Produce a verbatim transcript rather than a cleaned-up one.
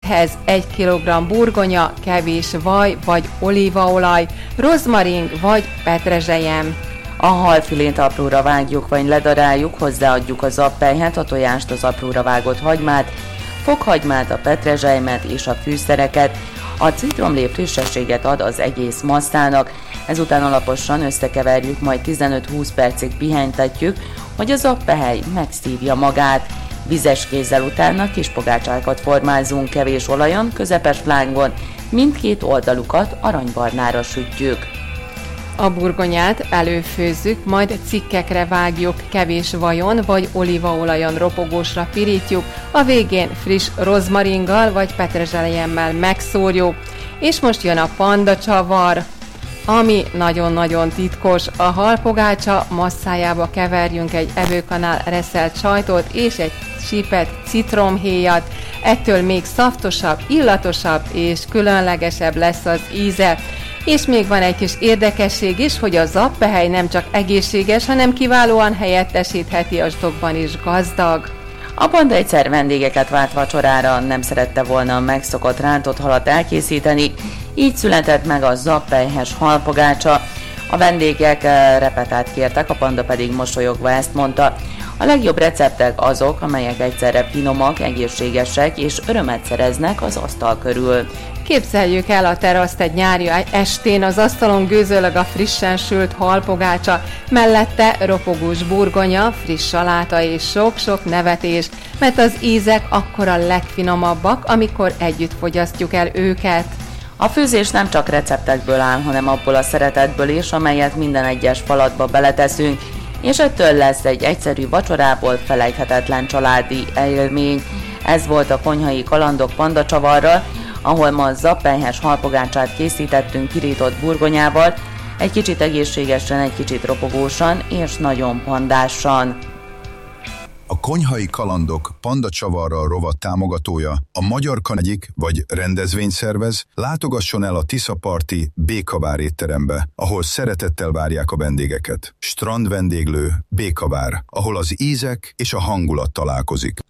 recepthez egy kilogramm burgonya, kevés vaj vagy olívaolaj, rozmarin vagy petrezselyem. A halfilét apróra vágjuk vagy ledaráljuk, hozzáadjuk a zappelyhet, a tojást, az apróra vágott hagymát, fokhagymát, a petrezselymet és a fűszereket. A citromlé frissességet ad az egész masszának, ezután alaposan összekeverjük, majd tizenöt-húsz percig pihentetjük, hogy a zappehely megszívja magát. Vizes kézzel utána kis pogácsákat formázunk kevés olajon, közepes lángon, mindkét oldalukat aranybarnára sütjük. A burgonyát előfőzzük, majd cikkekre vágjuk, kevés vajon vagy olívaolajon ropogósra pirítjuk, a végén friss rozmaringgal vagy petrezselyemmel megszórjuk. És most jön a pandacsavar, ami nagyon-nagyon titkos. A halpogácsa masszájába keverjünk egy evőkanál reszelt sajtot és egy sípet citromhéjat, ettől még szaftosabb, illatosabb és különlegesebb lesz az íze. És még van egy kis érdekesség is, hogy a zappehely nem csak egészséges, hanem kiválóan helyettesítheti, a stokkban is gazdag. A panda egyszer vendégeket várt vacsorára, nem szerette volna a megszokott rántott halat elkészíteni, így született meg a zappelyhes halpogácsa. A vendégek repetát kértek, a panda pedig mosolyogva ezt mondta: a legjobb receptek azok, amelyek egyszerre finomak, egészségesek és örömet szereznek az asztal körül. Képzeljük el a teraszt egy nyári estén, az asztalon gőzöleg a frissen sült halpogácsa, mellette ropogós burgonya, friss saláta és sok-sok nevetés, mert az ízek akkor a legfinomabbak, amikor együtt fogyasztjuk el őket. A főzés nem csak receptekből áll, hanem abból a szeretetből is, amelyet minden egyes falatba beleteszünk, és ettől lesz egy egyszerű vacsorából felejthetetlen családi élmény. Ez volt a Konyhai Kalandok pandacsavarral, ahol ma zappelyhes halpogácsát készítettünk pirított burgonyával, egy kicsit egészségesen, egy kicsit ropogósan és nagyon pandásan. A Konyhai Kalandok pandacsavarral rovat támogatója, a Magyar Kanegyik vagy rendezvényszervez, látogasson el a Tiszaparti Békavár étterembe, ahol szeretettel várják a vendégeket. Strandvendéglő Békavár, ahol az ízek és a hangulat találkozik.